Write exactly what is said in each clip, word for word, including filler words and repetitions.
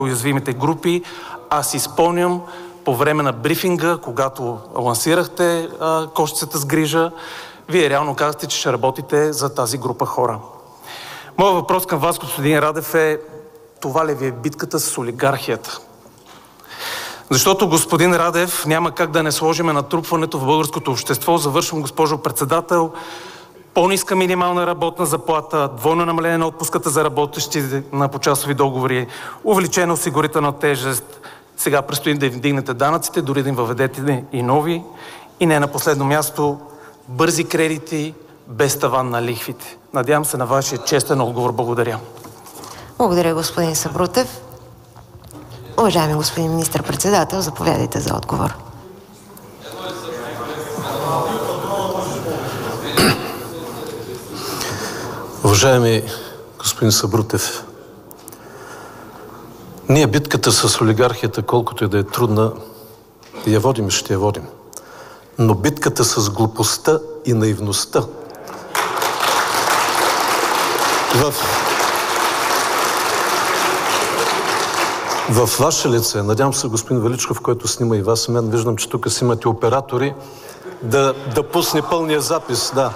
уязвимите групи. Аз си спомням по време на брифинга, когато лансирахте а, кошицата с грижа, вие реално казахте, че ще работите за тази група хора. Моят въпрос към вас, господин Радев, е: това ли ви е битката с олигархията? Защото, господин Радев, няма как да не сложиме натрупването в българското общество. Завършвам, госпожо председател. По-ниска минимална работна заплата, двойно намаление на отпуската за работещи на почасови договори, увеличена осигурителна тежест. Сега предстои да им вдигнете данъците, дори да им въведете и нови. И не на последно място, бързи кредити без таван на лихвите. Надявам се на вашия честен отговор. Благодаря. Благодаря, господин Сабрутев. Уважаеми господин министър-председател, заповядайте за отговор. Уважаеми господин Сабрутев, ние битката с олигархията, колкото и да е трудна, я водим и ще я водим. Но битката с глупостта и наивността в, в ваше лице, надявам се господин Величков, който снима и вас и мен, виждам, че тук си имате оператори, да, да пусне пълния запис. Да.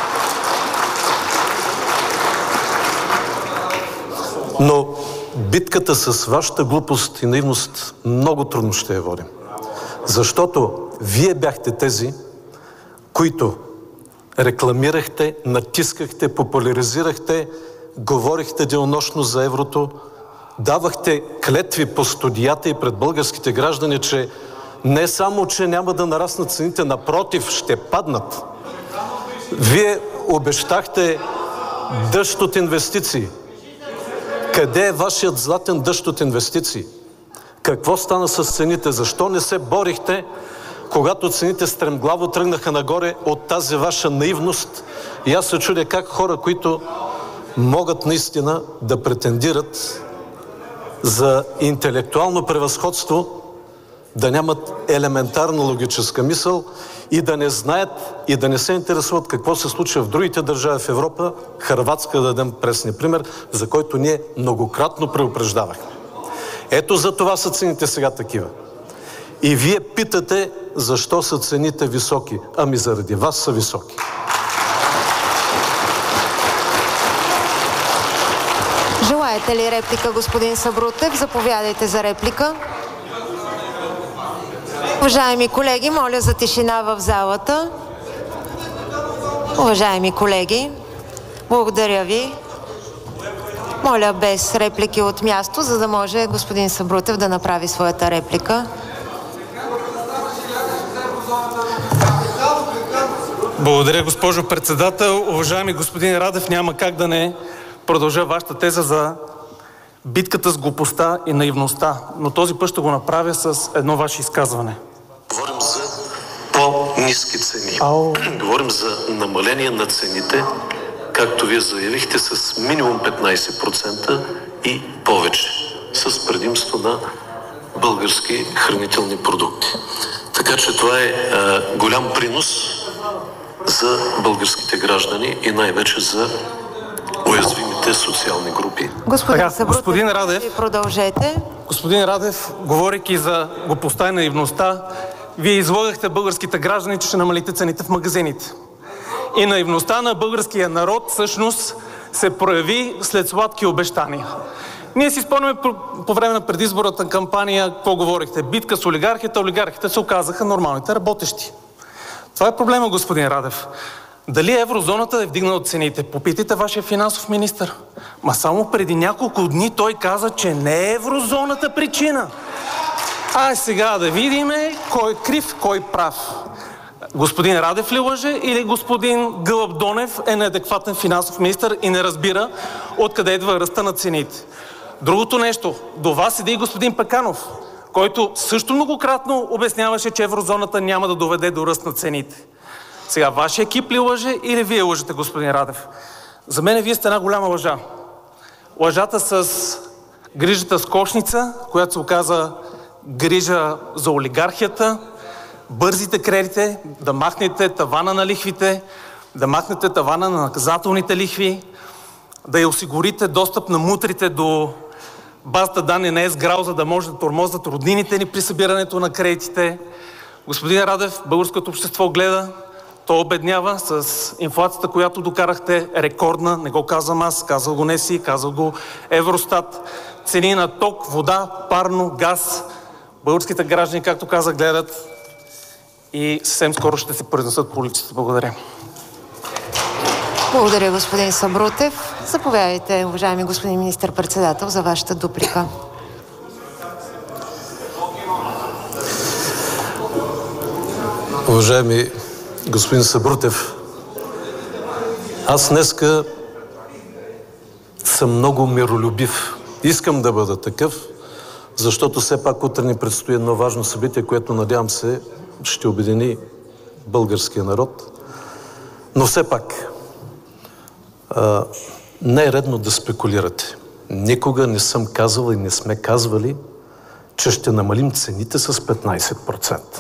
Но битката с вашата глупост и наивност много трудно ще я водим. Защото вие бяхте тези, които рекламирахте, натискахте, популяризирахте, говорихте денонощно за еврото, давахте клетви по студията и пред българските граждани, че не само, че няма да нараснат цените, напротив, ще паднат. Вие обещахте дъжд от инвестиции. Къде е вашият златен дъжд от инвестиции? Какво стана с цените? Защо не се борихте, когато цените стремглаво тръгнаха нагоре от тази ваша наивност? И аз се чудя как хора, които могат наистина да претендират за интелектуално превъзходство, да нямат елементарна логическа мисъл и да не знаят и да не се интересуват какво се случва в другите държави в Европа, Хърватска, да дадем пресния пример, за който ние многократно предупреждавахме. Ето за това са цените сега такива. И вие питате защо са цените високи. Ами заради вас са високи. Желаете ли реплика, господин Сабрутев? Заповядайте за реплика. Уважаеми колеги, моля за тишина в залата. Уважаеми колеги, благодаря ви. Моля без реплики от място, за да може господин Сабрутев да направи своята реплика. Благодаря, госпожо председател. Уважаеми господин Радев, няма как да не продължа вашата теза за битката с глупостта и наивността, но този път ще го направя с едно ваше изказване. Говорим за по-ниски цени. Ау. Говорим за намаление на цените, както вие заявихте, с минимум петнайсет процента и повече, с предимство на български хранителни продукти. Така че това е а, голям принос за българските граждани и най-вече за уязвимите социални групи. Господин Така, Сабрутев, господин Радев, продължете. Господин Радев, говорейки за глупостта и наивността, вие излъгахте българските граждани, че ще намалите цените в магазините. И наивността на българския народ всъщност се прояви след сладки обещания. Ние си спомняме по, по време на предизборната кампания какво говорихте. Битка с олигархията, олигархите се оказаха нормалните работещи. Това е проблема, господин Радев. Дали еврозоната е вдигнала цените? Попитайте вашия финансов министър. Ма само преди няколко дни той каза, че не е еврозоната причина. А сега да видим кой е крив, кой прав. Господин Радев ли лъже или господин Гълъб Донев е неадекватен финансов министър и не разбира откъде идва ръста на цените? Другото нещо, до вас седи и господин Пеканов, който също многократно обясняваше, че еврозоната няма да доведе до ръст на цените. Сега, вашия екип ли лъже или вие лъжете, господин Радев? За мен вие сте една голяма лъжа. Лъжата с грижата с кошница, която се оказа грижа за олигархията, бързите кредити, да махнете тавана на лихвите, да махнете тавана на наказателните лихви, да я осигурите достъп на мутрите до базата данни на ЕСГРАО, за да може да тормозват роднините ни при събирането на кредитите. Господин Радев, българското общество гледа, то обеднява с инфлацията, която докарахте, рекордна, не го казвам аз, казал го НСИ, казал го Евростат. Цени на ток, вода, парно, газ. Българските граждани, както казах, гледат и съвсем скоро ще се произнесат по улиците. Благодаря. Благодаря, господин Сабрутев. Заповядайте, уважаеми господин министър-председател, за вашата дуплика. Уважаеми господин Сабрутев, аз днеска съм много миролюбив. Искам да бъда такъв, защото все пак утре ни предстои едно важно събитие, което надявам се ще обедини българския народ. Но все пак а, не е редно да спекулирате. Никога не съм казал и не сме казвали, че ще намалим цените с петнайсет процента.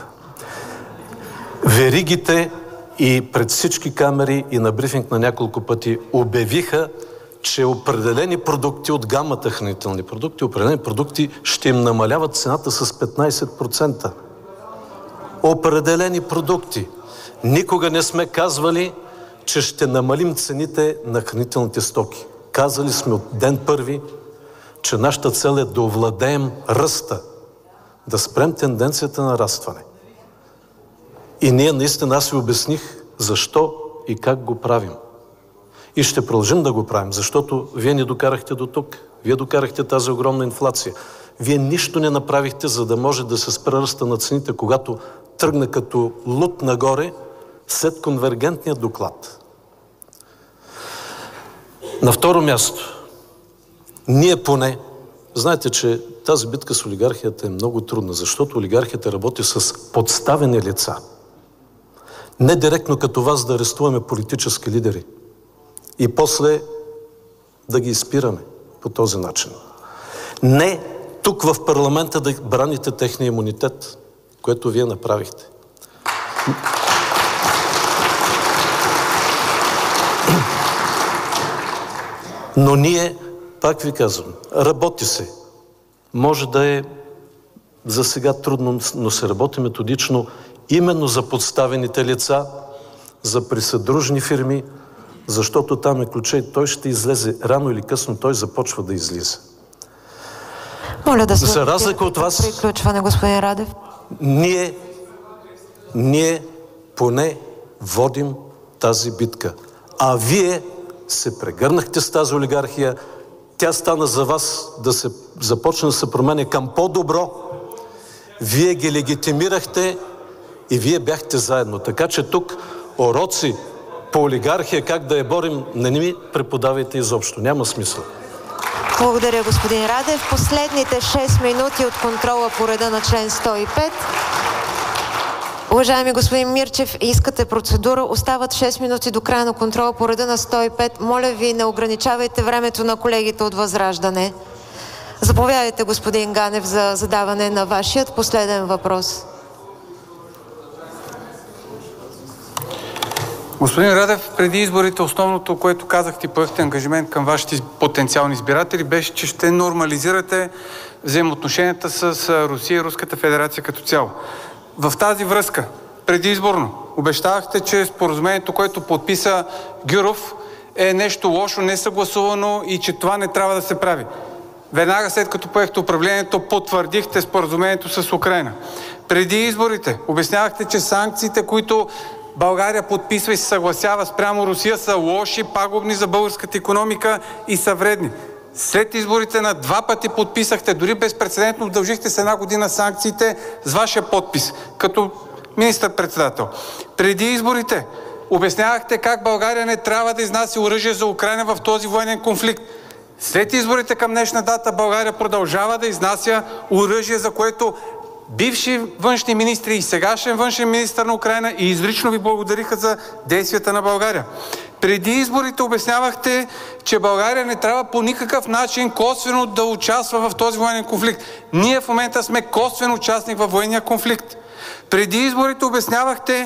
Веригите и пред всички камери и на брифинг на няколко пъти обявиха, че определени продукти от гамата хранителни продукти, определени продукти ще им намаляват цената с петнайсет процента. Определени продукти. Никога не сме казвали, че ще намалим цените на хранителните стоки. Казали сме от ден първи, че нашата цел е да овладеем ръста, да спрем тенденцията на нарастване. И ние наистина, аз ви обясних защо и как го правим. И ще продължим да го правим, защото вие ни докарахте до тук. Вие докарахте тази огромна инфлация. Вие нищо не направихте, за да може да се спре ръста на цените, когато тръгна като луд нагоре след конвергентния доклад. На второ място, ние поне, знаете, че тази битка с олигархията е много трудна, защото олигархията работи с подставени лица. Не директно като вас да арестуваме политически лидери и после да ги изпираме по този начин. Не тук в парламента да браните техния имунитет, което вие направихте. Но ние, пак ви казвам, работи се. Може да е за сега трудно, но се работи методично именно за подставените лица, за присъдружни фирми, защото там е ключа и той ще излезе. Рано или късно той започва да излиза. Моля да за разлика от вас, приключване, господин Радев. Ние, ние поне водим тази битка. А вие се прегърнахте с тази олигархия. Тя стана за вас да се започне да се променя към по-добро. Вие ги легитимирахте и вие бяхте заедно. Така че тук уроци по олигархия, как да я борим, не ми преподавайте изобщо. Няма смисъл. Благодаря, господин Радев. Последните шест минути от контрола по реда на член сто и пет. Уважаеми господин Мирчев, искате процедура. Остават шест минути до края на контрола по реда на сто и пет. Моля ви, не ограничавайте времето на колегите от Възраждане. Заповядайте, господин Ганев, за задаване на вашият последен въпрос. Господин Радев, преди изборите основното, което казахте, поехте ангажимент към вашите потенциални избиратели, беше, че ще нормализирате взаимоотношенията с Русия и Руската федерация като цяло. В тази връзка, предизборно, обещавахте, че споразумението, което подписа Гюров, е нещо лошо, несъгласувано и че това не трябва да се прави. Веднага след като поехте управлението, потвърдихте споразумението с Украйна. Преди изборите обяснявахте, че санкциите, които България подписва и се съгласява спрямо Русия, са лоши, пагубни за българската икономика и са вредни. След изборите на два пъти подписахте, дори безпрецедентно удължихте с една година санкциите с вашия подпис, като министър-председател. Преди изборите обяснявахте как България не трябва да изнася оръжие за Украйна в този военен конфликт. След изборите към днешна дата България продължава да изнася оръжие, за което бивши външни министри и сегашен външен министър на Украйна и изрично ви благодариха за действията на България. Преди изборите обяснявахте, че България не трябва по никакъв начин косвено да участва в този военен конфликт. Ние в момента сме косвен участник във военния конфликт. Преди изборите обяснявахте,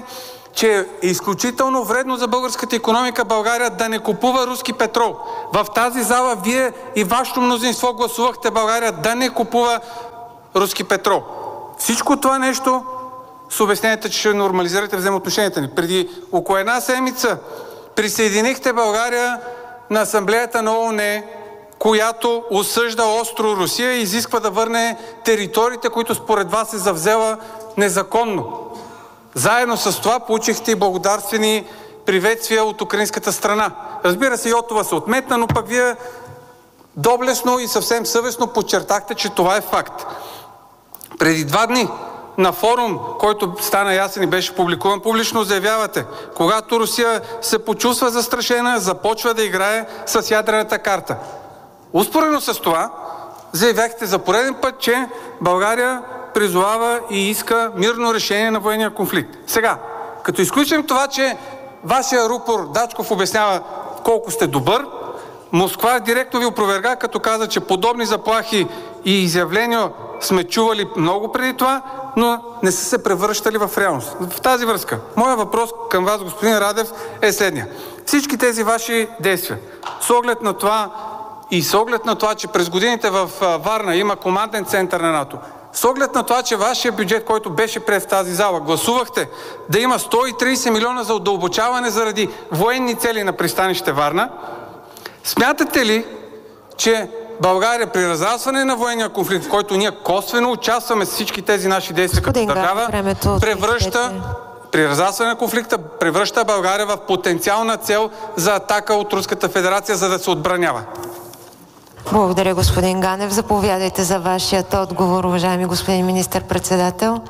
че е изключително вредно за българската икономика България да не купува руски петрол. В тази зала вие и вашето мнозинство гласувахте България да не купува руски петрол. Всичко това нещо с обяснението, че ще нормализирате взаимоотношенията ни. Преди около една седмица присъединихте България на Асамблеята на ООН, която осъжда остро Русия и изисква да върне териториите, които според вас е завзела незаконно. Заедно с това получихте и благодарствени приветствия от украинската страна. Разбира се, Йотова се отметна, но пък вие доблестно и съвсем съвестно подчертахте, че това е факт. Преди два дни на форум, който стана ясен и беше публикуван публично, заявявате: когато Русия се почувства застрашена, започва да играе с ядрената карта. Успоредно с това заявяхте за пореден път, че България призовава и иска мирно решение на военния конфликт. Сега, като изключим това, че вашия рупор Дачков обяснява колко сте добър, Москва директно ви опроверга, като каза, че подобни заплахи и изявления сме чували много преди това, но не са се превръщали в реалност. В тази връзка, моя въпрос към вас, господин Радев, е следния. Всички тези ваши действия, с оглед на това и с оглед на това, че през годините в Варна има команден център на НАТО, с оглед на това, че вашия бюджет, който беше пред в тази зала, гласувахте да има сто и трийсет милиона за удълбочаване заради военни цели на пристанище Варна, смятате ли, че България при разрастване на военния конфликт, в който ние косвено участваме с всички тези наши действия като държава, превръща, при разрастване на конфликта, превръща България в потенциална цел за атака от Руската федерация, за да се отбранява? Благодаря, господин Ганев. Заповядайте за вашият отговор, уважаеми господин министър-председател.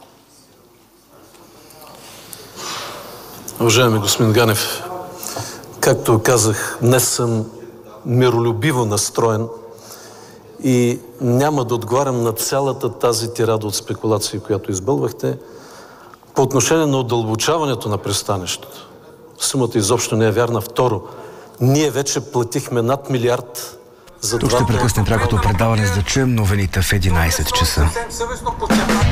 Уважаеми господин Ганев, както казах, днес съм миролюбиво настроен и няма да отговарям на цялата тази тирада от спекулации, която избълвахте. По отношение на удълбочаването на пристанището, сумата изобщо не е вярна. Второ, ние вече платихме над милиард за Тук ще прекъснем прякото предаване, за да чуем новините в единайсет часа.